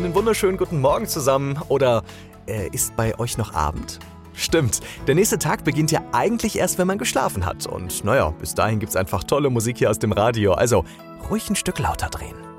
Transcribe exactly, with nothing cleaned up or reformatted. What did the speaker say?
einen wunderschönen guten Morgen zusammen. Oder äh, ist bei euch noch Abend? Stimmt, der nächste Tag beginnt ja eigentlich erst, wenn man geschlafen hat. Und naja, bis dahin gibt's einfach tolle Musik hier aus dem Radio. Also ruhig ein Stück lauter drehen.